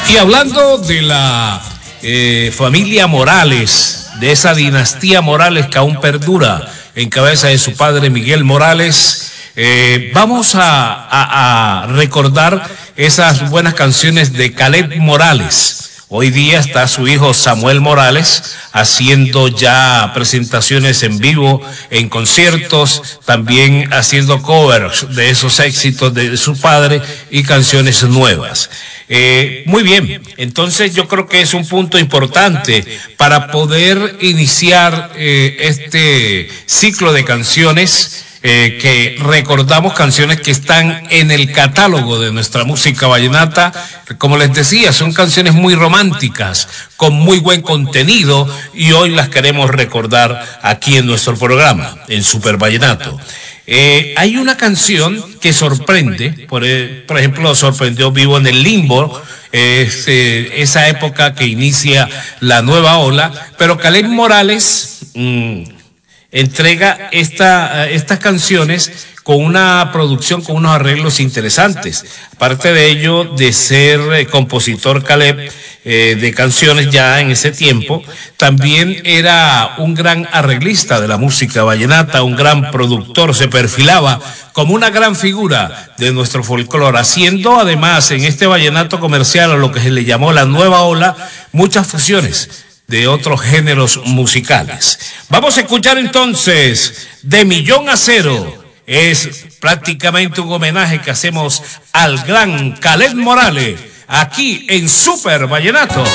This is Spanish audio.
Y hablando de la familia Morales, de esa dinastía Morales que aún perdura en cabeza de su padre Miguel Morales, vamos a recordar esas buenas canciones de Caleb Morales. Hoy día está su hijo Samuel Morales haciendo ya presentaciones en vivo, en conciertos, también haciendo covers de esos éxitos de su padre y canciones nuevas. Muy bien, entonces yo creo que es un punto importante para poder iniciar este ciclo de canciones que recordamos, canciones que están en el catálogo de nuestra música vallenata. Como les decía, son canciones muy románticas, con muy buen contenido, y hoy las queremos recordar aquí en nuestro programa, en Super Vallenato. Hay una canción que sorprende, por ejemplo, sorprendió Vivo en el Limbo, esa época que inicia la nueva ola, pero Caleb Morales entrega estas canciones con una producción, con unos arreglos interesantes. Aparte de ello, de ser compositor Caleb de canciones ya en ese tiempo, también era un gran arreglista de la música vallenata, un gran productor, se perfilaba como una gran figura de nuestro folclore, haciendo además en este vallenato comercial, a lo que se le llamó la nueva ola, muchas fusiones de otros géneros musicales. Vamos a escuchar entonces De Millón a Cero. Es prácticamente un homenaje que hacemos al gran Caleb Morales aquí en Super Vallenato.